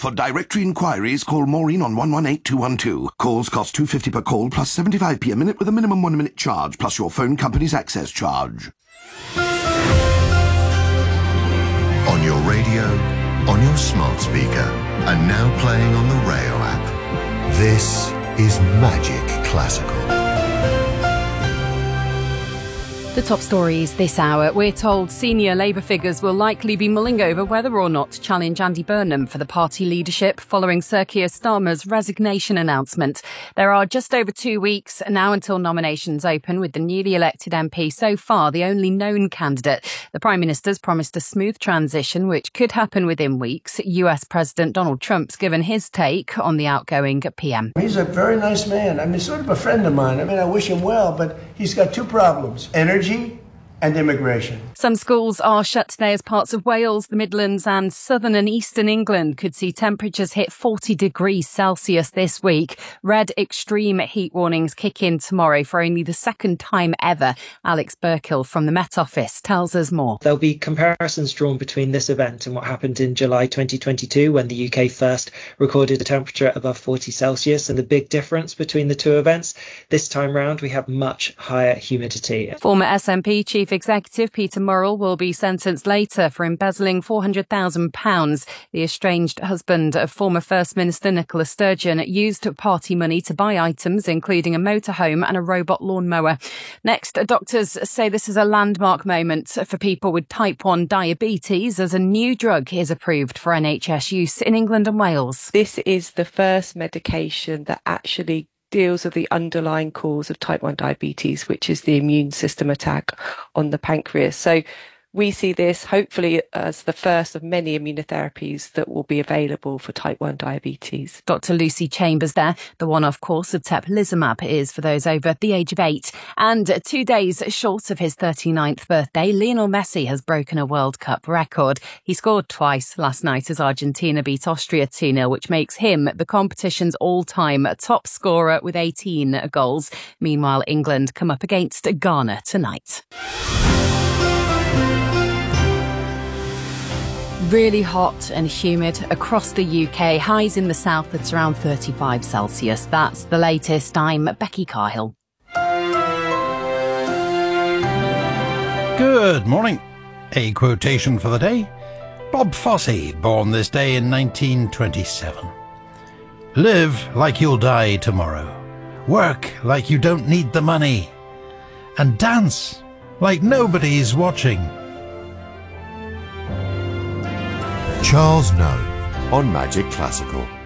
For directory inquiries, call Maureen on 118212. Calls cost $2.50 per call plus 75p a minute with a minimum 1 minute charge plus your phone company's access charge. On your radio, on your smart speaker, and now playing on the Rail app. This is Magic Classical. The top stories this hour. We're told senior Labour figures will likely be mulling over whether or not to challenge Andy Burnham for the party leadership following Sir Keir Starmer's resignation announcement. There are just over 2 weeks now until nominations open, with the newly elected MP so far the only known candidate. The Prime Minister's promised a smooth transition, which could happen within weeks. US President Donald Trump's given his take on the outgoing PM. He's a very nice man. I mean, sort of a friend of mine. I mean, I wish him well, but he's got two problems: energy and immigration. Some schools are shut today as parts of Wales, the Midlands and southern and eastern England could see temperatures hit 40 degrees Celsius this week. Red extreme heat warnings kick in tomorrow for only the second time ever. Alex Burkill from the Met Office tells us more. There'll be comparisons drawn between this event and what happened in July 2022 when the UK first recorded a temperature above 40 Celsius, and the big difference between the two events, this time round we have much higher humidity. Former SNP Chief Executive Peter Murrell will be sentenced later for embezzling £400,000. The estranged husband of former First Minister Nicola Sturgeon used party money to buy items including a motorhome and a robot lawnmower. Next, doctors say this is a landmark moment for people with type 1 diabetes as a new drug is approved for NHS use in England and Wales. This is the first medication that actually deals with the underlying cause of type 1 diabetes, which is the immune system attack on the pancreas. So we see this hopefully as the first of many immunotherapies that will be available for type 1 diabetes. Dr. Lucy Chambers there. The one-off course of teplizumab is for those over the age of 8. And 2 days short of his 39th birthday, Lionel Messi has broken a World Cup record. He scored twice last night as Argentina beat Austria 2-0, which makes him the competition's all-time top scorer with 18 goals. Meanwhile, England come up against Ghana tonight. Really hot and humid across the UK. Highs in the south at around 35 Celsius. That's the latest. I'm Becky Carhill. Good morning. A quotation for the day. Bob Fosse, born this day in 1927. Live like you'll die tomorrow. Work like you don't need the money. And dance like nobody's watching. Charles Noe on Magic Classical.